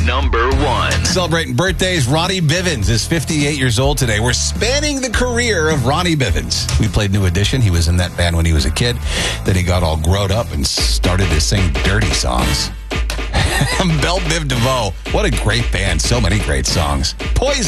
number one. Celebrating birthdays, Ronnie Bivens is 58 years old today. We're spanning the career of Ronnie Bivens. We played New Edition. He was in that band when he was a kid. Then he got all grown up and started to sing dirty songs. Belle Biv DeVoe. What a great band. So many great songs. Poison.